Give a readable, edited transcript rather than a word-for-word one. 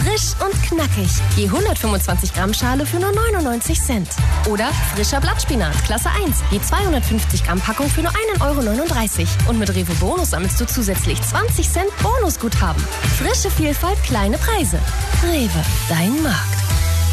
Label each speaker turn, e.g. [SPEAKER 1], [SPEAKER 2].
[SPEAKER 1] Frisch und knackig. Je 125 Gramm Schale für nur 99 Cent. Oder frischer Blattspinat, Klasse 1. Je 250 Gramm Packung für nur 1,39 €. Und mit Rewe Bonus sammelst du zusätzlich 20 Cent Bonusguthaben. Frische Vielfalt, kleine Preise. Rewe, dein Markt.